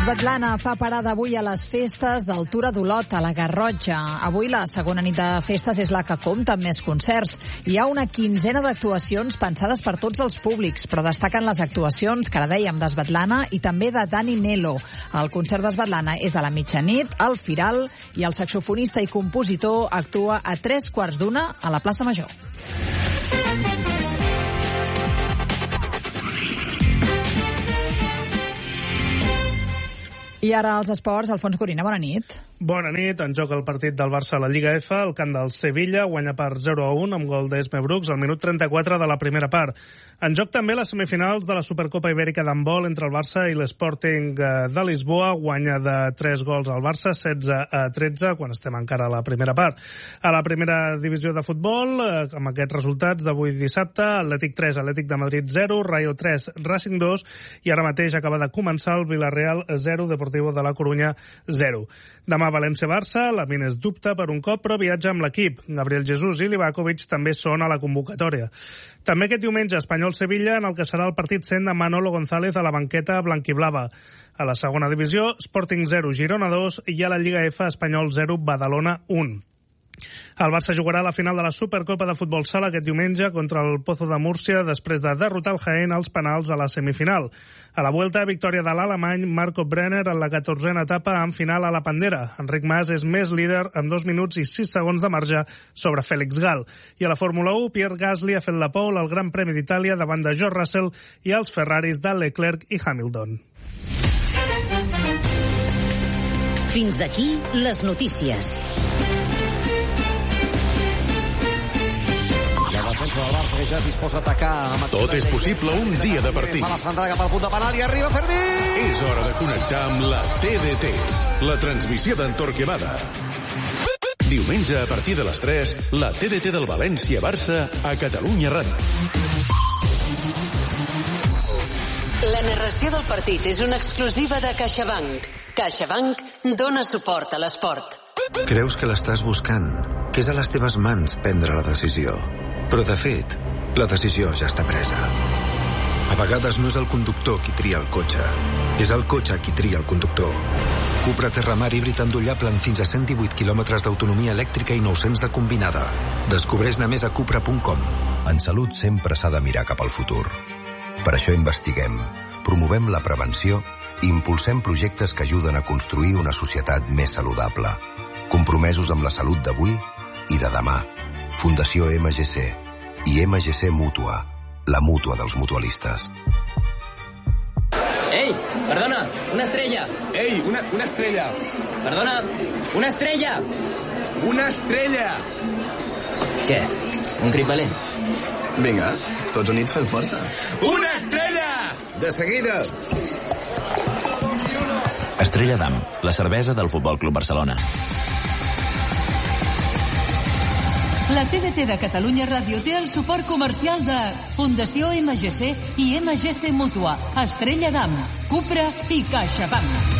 Svetlana fa parada avui a les festes d'Altura d'Olot, a la Garrotxa. Avui la segona nit de festes és la que compta amb més concerts. Hi ha una quinzena d'actuacions pensades per tots els públics, però destaquen les actuacions, que ara dèiem, de Svetlana i també de Dani Nelo. El concert de Svetlana és a la mitjanit, al Firal, i el saxofonista i compositor actua a 3:15 a la plaça Major. I ara als esports, Alfons Corina, bona nit. Bona nit, en joc el partit del Barça a la Lliga F, el camp del Sevilla guanya per 0-1 amb gol d'Esme Brooks al minut 34 de la primera part. En joc també les semifinals de la Supercopa Ibèrica d'handbol entre el Barça i l'Sporting de Lisboa, guanya de 3 gols al Barça, 16-13, quan estem encara a la primera part. A la primera divisió de futbol, amb aquests resultats d'avui dissabte, Atlètic 3, Atlètic de Madrid 0, Rayo 3, Racing 2, i ara mateix acaba de començar el Villarreal 0, Deportivo de la Corunya 0. Demà València-Barça, la Mines dubta per un cop, però viatja amb l'equip. Gabriel Jesús i Livakovic també són a la convocatòria. També aquest diumenge, Espanyol-Sevilla, en el que serà el partit 100 de Manolo González a la banqueta blanquiblava. A la segona divisió, Sporting 0, Girona 2, i a la Lliga F, Espanyol 0, Badalona 1. El Barça jugarà la final de la Supercopa de Futbol Sala aquest diumenge contra el Pozo de Múrcia després de derrotar el Jaén als penals a la semifinal. A la Vuelta, victòria de l'alemany Marco Brenner en la 14a etapa en final a la Pandera. Enric Mas és més líder amb 2 minuts i 6 segons de marge sobre Félix Gal. I a la Fórmula 1, Pierre Gasly ha fet la pole al Gran Premi d'Itàlia davant de George Russell i els Ferraris de Leclerc i Hamilton. Fins aquí les notícies. Tot és possible un dia de partit. És hora de connectar amb la TDT, la transmissió d'en Torquemada. Diumenge a partir de les 3, la TDT del València-Barça a Catalunya Ràdio. La narració del partit és una exclusiva de CaixaBank. CaixaBank dona suport a l'esport. Creus que l'estàs buscant, que és a les teves mans prendre la decisió. Però, de fet, la decisió ja està presa. A vegades no és el conductor qui tria el cotxe, és el cotxe qui tria el conductor. Cupra Terramar híbrid endollable amb fins a 118 quilòmetres d'autonomia elèctrica i 900 de combinada. Descobreix-ne més a cupra.com. En salut sempre s'ha de mirar cap al futur. Per això investiguem, promovem la prevenció i impulsem projectes que ajuden a construir una societat més saludable. Compromesos amb la salut d'avui i de demà. Fundació MGC i MGC Mútua, la mútua dels mutualistes. Ei, perdona, una estrella. Ei, una estrella. Perdona, una estrella. Una estrella. Què? Un crit valent? Vinga, tots units fem força. Una estrella! De seguida. Estrella d'Am, la cervesa del Futbol Club Barcelona. La TDT de Catalunya Ràdio té el suport comercial de Fundació MGC i MGC Mútua, Estrella d'Am, Cupra i CaixaBank.